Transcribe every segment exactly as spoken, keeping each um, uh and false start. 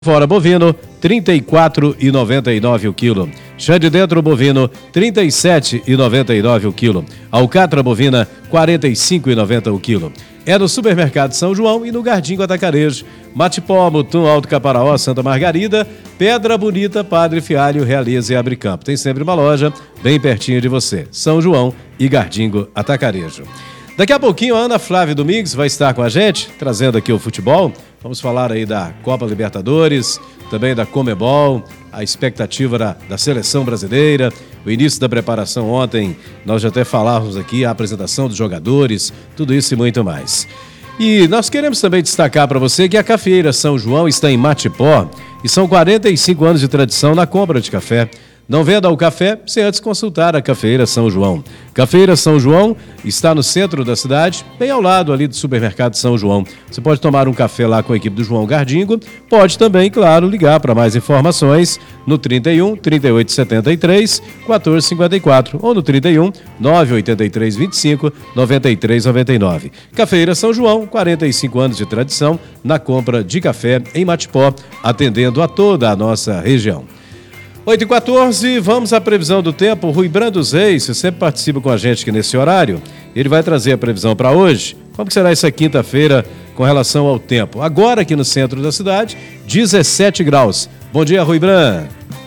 Fora bovino, trinta e quatro reais e noventa e nove centavos o quilo. Chã de dentro bovino, trinta e sete reais e noventa e nove centavos o quilo. Alcatra bovina, quarenta e cinco reais e noventa centavos o quilo. É no Supermercado São João e no Gardingo Atacarejo. Matipó, Mutum, Alto Caparaó, Santa Margarida, Pedra Bonita, Padre Fialho, Realiza e Abricampo. Tem sempre uma loja bem pertinho de você. São João e Gardingo Atacarejo. Daqui a pouquinho a Ana Flávia Domingues vai estar com a gente, trazendo aqui o futebol. Vamos falar aí da Copa Libertadores, também da Conmebol, a expectativa da, da seleção brasileira, o início da preparação ontem, nós já até falávamos aqui, a apresentação dos jogadores, tudo isso e muito mais. E nós queremos também destacar para você que a Cafeira São João está em Matipó e são quarenta e cinco anos de tradição na compra de café. Não venda o café sem antes consultar a Cafeira São João. Cafeira São João está no centro da cidade, bem ao lado ali do Supermercado São João. Você pode tomar um café lá com a equipe do João Gardingo. Pode também, claro, ligar para mais informações no trinta e um, trinta e oito, setenta e três, quatorze cinquenta e quatro ou no trinta e um, nove oito três, vinte e cinco, noventa e três noventa e nove. Cafeira São João, quarenta e cinco anos de tradição na compra de café em Matipó, atendendo a toda a nossa região. oito e quatorze, vamos à previsão do tempo. O Rui Brando Reis, você sempre participa com a gente aqui nesse horário. Ele vai trazer a previsão para hoje. Como que será essa quinta-feira com relação ao tempo? Agora aqui no centro da cidade, dezessete graus. Bom dia, Rui Brando.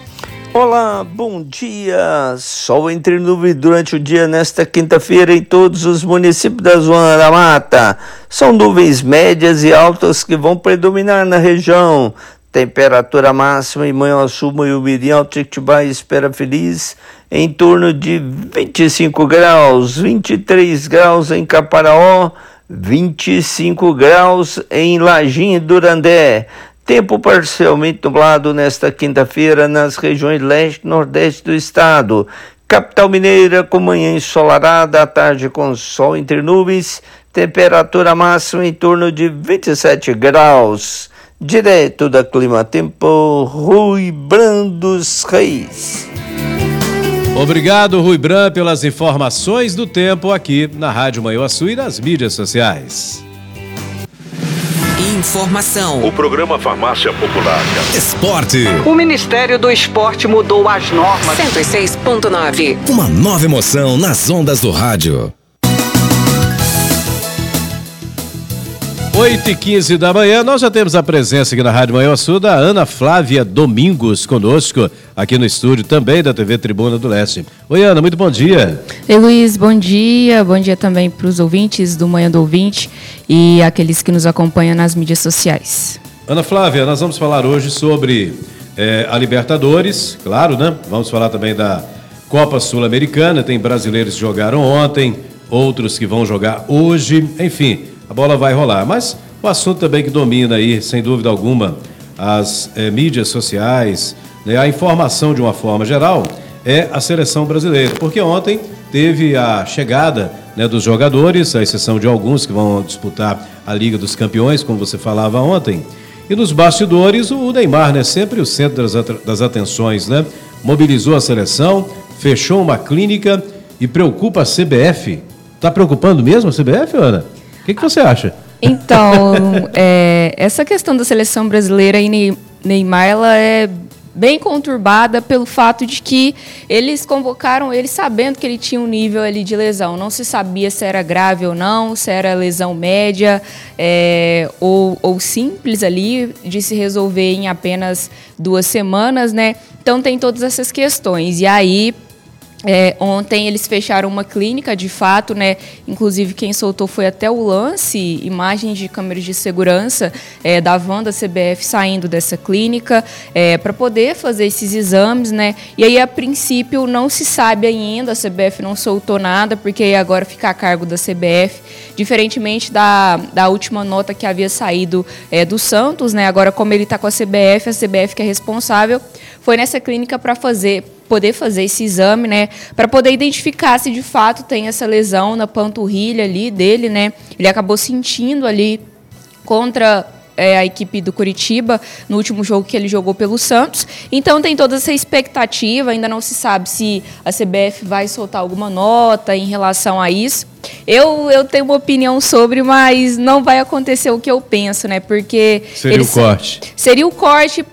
Olá, bom dia. Sol entre nuvens durante o dia nesta quinta-feira em todos os municípios da Zona da Mata. São nuvens médias e altas que vão predominar na região. Temperatura máxima em Manhuaçu, Manhumirim, Alto Jequitibá e Espera Feliz em torno de vinte e cinco graus, vinte e três graus em Caparaó, vinte e cinco graus em Lajinha e Durandé. Tempo parcialmente nublado nesta quinta-feira nas regiões leste e nordeste do estado. Capital Mineira com manhã ensolarada, à tarde com sol entre nuvens, temperatura máxima em torno de vinte e sete graus. Direto da Clima Tempo, Rui Brandos Reis. Obrigado, Rui Bran, pelas informações do tempo aqui na Rádio Manhuaçu e nas mídias sociais. Informação. O programa Farmácia Popular. Esporte. O Ministério do Esporte mudou as normas. cento e seis ponto nove. Uma nova emoção nas ondas do rádio. oito e quinze da manhã, nós já temos a presença aqui na Rádio Manhuaçu da Ana Flávia Domingos conosco, aqui no estúdio, também da T V Tribuna do Leste. Oi, Ana, muito bom dia. Oi, Luiz, bom dia. Bom dia também para os ouvintes do Manhã do Ouvinte e aqueles que nos acompanham nas mídias sociais. Ana Flávia, nós vamos falar hoje sobre é, a Libertadores, claro, né? Vamos falar também da Copa Sul-Americana, tem brasileiros que jogaram ontem, outros que vão jogar hoje, enfim... A bola vai rolar, mas o assunto também que domina aí, sem dúvida alguma, as é, mídias sociais, né, a informação de uma forma geral, é a seleção brasileira. Porque ontem teve a chegada, né, dos jogadores, à exceção de alguns que vão disputar a Liga dos Campeões, como você falava ontem. E nos bastidores, o Neymar, né, sempre o centro das, das atenções, né, mobilizou a seleção, fechou uma clínica e preocupa a C B F. Está preocupando mesmo a C B F, Ana? O que, que você acha? Então, é, essa questão da seleção brasileira e Neymar, ela é bem conturbada pelo fato de que eles convocaram ele sabendo que ele tinha um nível ali de lesão. Não se sabia se era grave ou não, se era lesão média é, ou, ou simples ali, de se resolver em apenas duas semanas, né? Então tem todas essas questões. E aí... É, ontem eles fecharam uma clínica, de fato, né? Inclusive quem soltou foi até o lance, imagens de câmeras de segurança é, da van da C B F saindo dessa clínica é, para poder fazer esses exames, né? E aí, a princípio, não se sabe ainda, a C B F não soltou nada, porque aí agora fica a cargo da C B F, diferentemente da, da última nota que havia saído é, do Santos, né? Agora, como ele está com a C B F, a C B F que é responsável, foi nessa clínica para fazer... poder fazer esse exame, né, para poder identificar se de fato tem essa lesão na panturrilha ali dele, né, ele acabou sentindo ali contra é, a equipe do Coritiba no último jogo que ele jogou pelo Santos. Então tem toda essa expectativa, ainda não se sabe se a C B F vai soltar alguma nota em relação a isso. Eu, eu tenho uma opinião sobre, mas não vai acontecer o que eu penso, né? Porque... Seria o corte. Seria o corte